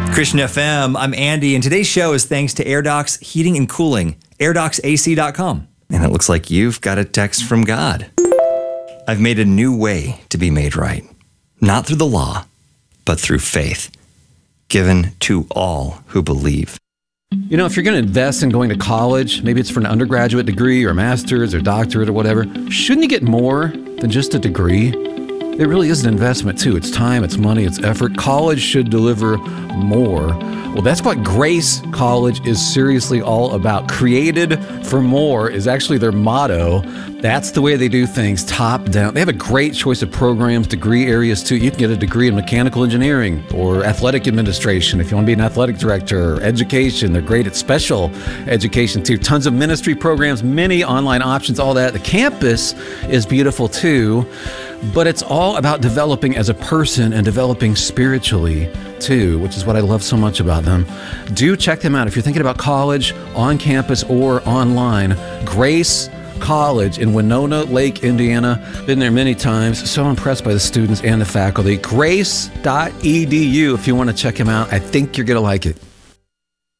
Christian FM, I'm Andy, and today's show is thanks to AirDocs Heating and Cooling, AirDocsAC.com. And it looks like you've got a text from God. I've made a new way to be made right, not through the law, but through faith, given to all who believe. You know, if you're going to invest in going to college, maybe it's for an undergraduate degree or a master's or doctorate or whatever, shouldn't you get more than just a degree? It really is an investment, too. It's time, it's money, it's effort. College should deliver more. Well, that's what Grace College is seriously all about. Created for more is actually their motto. That's the way they do things, top down. They have a great choice of programs, degree areas, too. You can get a degree in mechanical engineering or athletic administration if you want to be an athletic director, or education. They're great at special education, too. Tons of ministry programs, many online options, all that. The campus is beautiful, too. But it's all about developing as a person and developing spiritually, too, which is what I love so much about them. Do check them out if you're thinking about college, on campus, or online. Grace College in Winona Lake, Indiana. Been there many times. So impressed by the students and the faculty. Grace.edu if you want to check them out. I think you're going to like it.